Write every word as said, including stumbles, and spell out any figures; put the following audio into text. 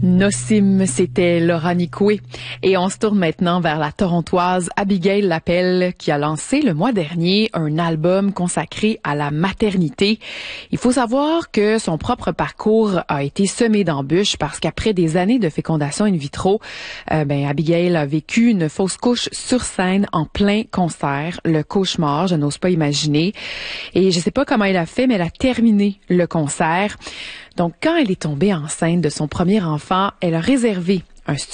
Nossim, c'était Laura Nicoué. Et on se tourne maintenant vers la Torontoise Abigail Lapelle qui a lancé le mois dernier un album consacré à la maternité. Il faut savoir que son propre parcours a été semé d'embûches parce qu'après des années de fécondation in vitro, euh, ben Abigail a vécu une fausse couche sur scène en plein concert. Le cauchemar, je n'ose pas imaginer. Et je sais pas comment elle a fait, mais elle a terminé le concert. Donc, quand elle est tombée enceinte de son premier enfant, elle a réservé un